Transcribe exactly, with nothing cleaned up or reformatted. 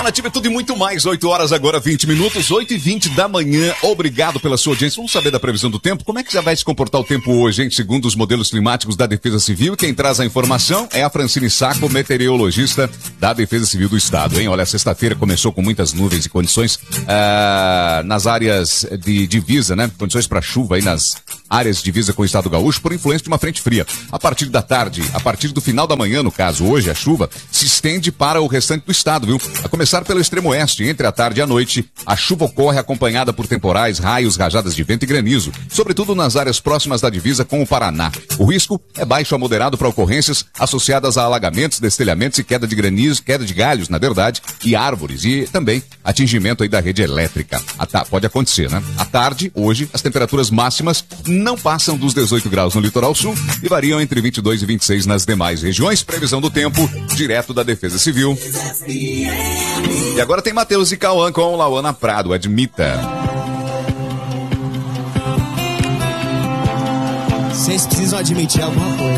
Nativa é tudo e muito mais. oito horas agora, vinte minutos, oito e vinte da manhã. Obrigado pela sua audiência. Vamos saber da previsão do tempo. Como é que já vai se comportar o tempo hoje, hein? Segundo os modelos climáticos da Defesa Civil. Quem traz a informação é a Francine Sacco, meteorologista da Defesa Civil do Estado, hein? Olha, a sexta-feira começou com muitas nuvens e condições ah, nas áreas de divisa, né? Condições para chuva aí nas áreas de divisa com o Estado Gaúcho por influência de uma frente fria. A partir da tarde, a partir do final da manhã, no caso, hoje, a chuva se estende para o restante do estado, viu? A começar pelo extremo oeste, entre a tarde e a noite, a chuva ocorre acompanhada por temporais, raios, rajadas de vento e granizo, sobretudo nas áreas próximas da divisa com o Paraná. O risco é baixo a moderado para ocorrências associadas a alagamentos, destelhamentos e queda de granizo, queda de galhos, na verdade, e árvores, e também atingimento aí da rede elétrica. Ta- pode acontecer, né? À tarde, hoje, as temperaturas máximas não passam dos dezoito graus no litoral sul e variam entre vinte e dois e vinte e seis nas demais regiões. Previsão do tempo, direto da Defesa Civil. E agora tem Matheus e Cauã com Lauana Prado, admita. Vocês precisam admitir alguma coisa.